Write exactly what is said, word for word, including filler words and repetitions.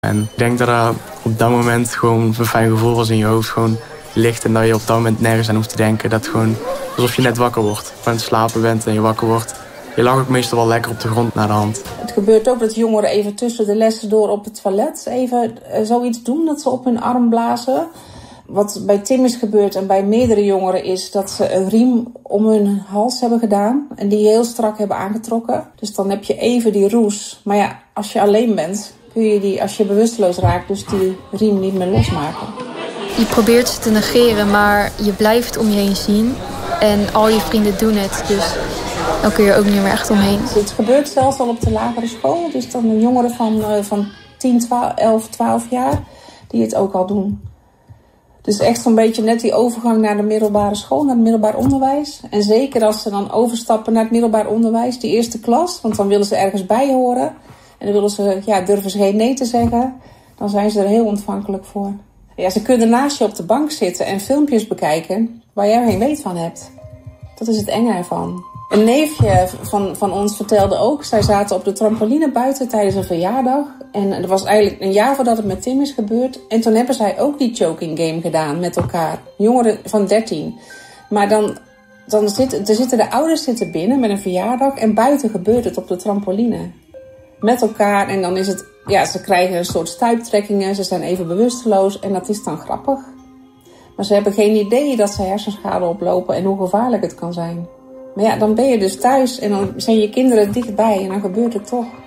En ik denk dat dat op dat moment gewoon een fijn gevoel was in je hoofd. Gewoon licht en dat je op dat moment nergens aan hoeft te denken. Dat gewoon alsof je net wakker wordt. Van het slapen bent en je wakker wordt. Je lag ook meestal wel lekker op de grond naar de hand. Het gebeurt ook dat jongeren even tussen de lessen door op het toilet even uh, zoiets doen. Dat ze op hun arm blazen. Wat bij Tim is gebeurd en bij meerdere jongeren is dat ze een riem om hun hals hebben gedaan. En die heel strak hebben aangetrokken. Dus dan heb je even die roes. Maar ja, als je alleen bent, kun je die, als je bewusteloos raakt, dus die riem niet meer losmaken. Je probeert ze te negeren, maar je blijft om je heen zien. En al je vrienden doen het, dus dan kun je er ook niet meer echt omheen. Het gebeurt zelfs al op de lagere school. Dus dan een jongeren van, uh, van tien, twaalf, elf, twaalf jaar die het ook al doen. Dus echt zo'n beetje net die overgang naar de middelbare school, naar het middelbaar onderwijs. En zeker als ze dan overstappen naar het middelbaar onderwijs, die eerste klas. Want dan willen ze ergens bij horen. En dan willen ze, ja, durven ze geen nee te zeggen. Dan zijn ze er heel ontvankelijk voor. Ja, ze kunnen naast je op de bank zitten en filmpjes bekijken waar jij geen weet van hebt. Dat is het enge ervan. Een neefje van, van ons vertelde ook, zij zaten op de trampoline buiten tijdens een verjaardag. En dat was eigenlijk een jaar voordat het met Tim is gebeurd. En toen hebben zij ook die choking game gedaan met elkaar. Jongeren van dertien. Maar dan, dan zitten, er zitten de ouders zitten binnen met een verjaardag en buiten gebeurt het op de trampoline. Met elkaar en dan is het, ja, ze krijgen een soort stuiptrekkingen, ze zijn even bewusteloos en dat is dan grappig. Maar ze hebben geen idee dat ze hersenschade oplopen en hoe gevaarlijk het kan zijn. Maar ja, dan ben je dus thuis en dan zijn je kinderen dichtbij en dan gebeurt het toch.